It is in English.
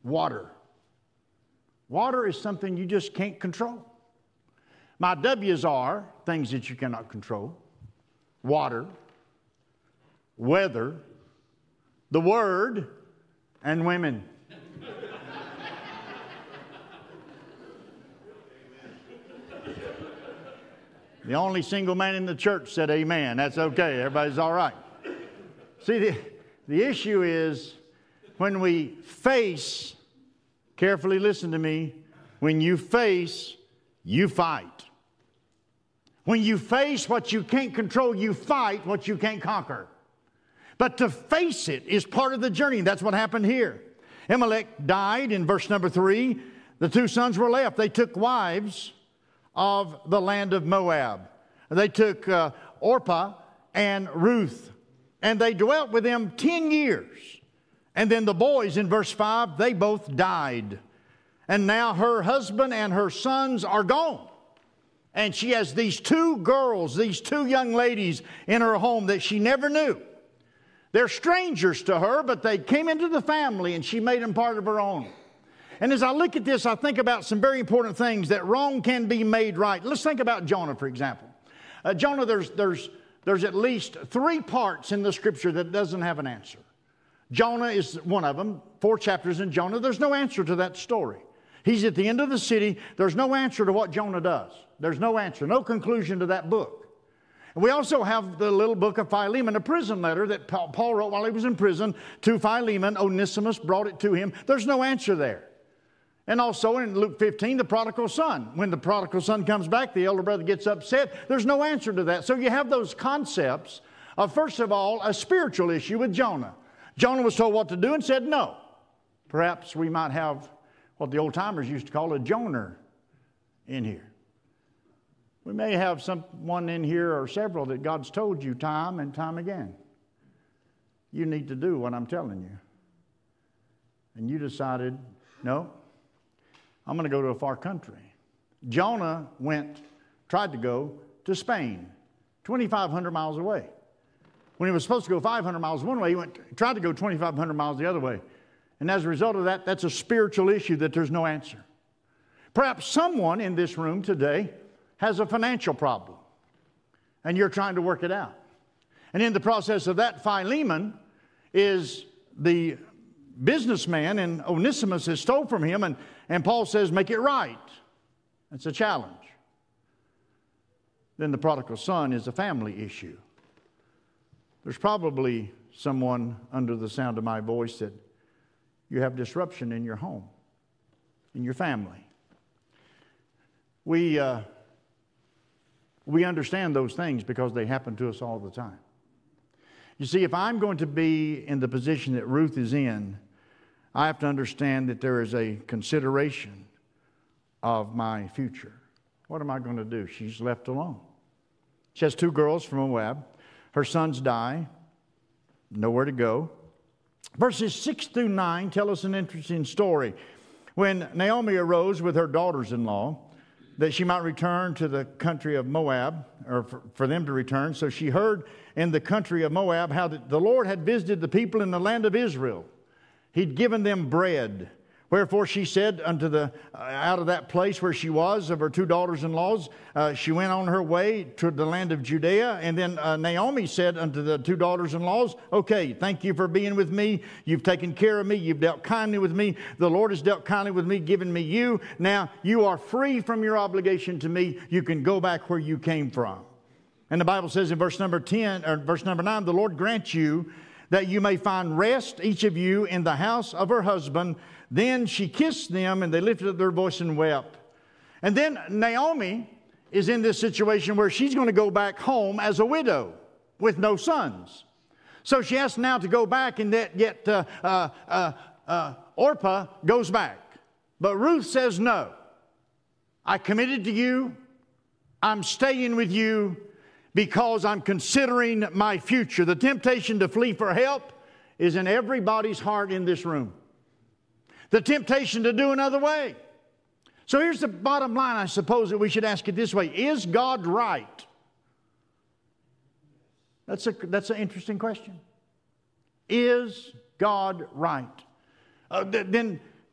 water. Water is something you just can't control. My W's are things that you cannot control. Water, weather, the Word, and women. The only single man in the church said amen. That's okay. Everybody's all right. See, the issue is when we face, carefully listen to me, when you face, you fight. When you face what you can't control, you fight what you can't conquer. But to face it is part of the journey. That's what happened here. Amalek died in verse number 3. The two sons were left. They took wives of the land of Moab. They took Orpah and Ruth. And they dwelt with them 10 years. And then the boys in verse 5, they both died. And now her husband and her sons are gone. And she has these two girls, these two young ladies in her home that she never knew. They're strangers to her, but they came into the family and she made them part of her own. And as I look at this, I think about some very important things that wrong can be made right. Let's think about Jonah, for example. Jonah, there's at least 3 parts in the Scripture that doesn't have an answer. Jonah is one of them. 4 chapters in Jonah. There's no answer to that story. He's at the end of the city. There's no answer to what Jonah does. There's no answer, no conclusion to that book. And we also have the little book of Philemon, a prison letter that Paul wrote while he was in prison to Philemon. Onesimus brought it to him. There's no answer there. And also in Luke 15, the prodigal son. When the prodigal son comes back, the elder brother gets upset. There's no answer to that. So you have those concepts of, first of all, a spiritual issue with Jonah. Jonah was told what to do and said no. Perhaps we might have what the old-timers used to call a Joner in here. We may have someone in here or several that God's told you time and time again, you need to do what I'm telling you. And you decided, no, I'm going to go to a far country. Jonah tried to go to Spain, 2,500 miles away. When he was supposed to go 500 miles one way, he tried to go 2,500 miles the other way. And as a result of that, that's a spiritual issue that there's no answer. Perhaps someone in this room today has a financial problem, and you're trying to work it out. And in the process of that, Philemon is the businessman, and Onesimus has stole from him, and Paul says, make it right. That's a challenge. Then the prodigal son is a family issue. There's probably someone under the sound of my voice that you have disruption in your home, in your family. We understand those things because they happen to us all the time. You see, if I'm going to be in the position that Ruth is in, I have to understand that there is a consideration of my future. What am I going to do? She's left alone. She has 2 girls from Moab. Her sons die. Nowhere to go. Verses 6 through 9 tell us an interesting story. When Naomi arose with her daughters-in-law, that she might return to the country of Moab, or for them to return. So she heard in the country of Moab how the Lord had visited the people in the land of Israel. He'd given them bread. Wherefore she said unto out of that place where she was, of her 2 daughters-in-laws, she went on her way to the land of Judea. And then Naomi said unto the 2 daughters-in-laws, okay, thank you for being with me. You've taken care of me. You've dealt kindly with me. The Lord has dealt kindly with me, given me you. Now you are free from your obligation to me. You can go back where you came from. And the Bible says in verse number 10, or verse number 9, the Lord grant you that you may find rest, each of you, in the house of her husband. Then she kissed them, and they lifted up their voice and wept. And then Naomi is in this situation where she's going to go back home as a widow with no sons. So she has now to go back, and yet Orpah goes back. But Ruth says, no, I committed to you. I'm staying with you because I'm considering my future. The temptation to flee for help is in everybody's heart in this room. The temptation to do another way. So here's the bottom line, I suppose, that we should ask it this way. Is God right? That's an interesting question. Is God right? Then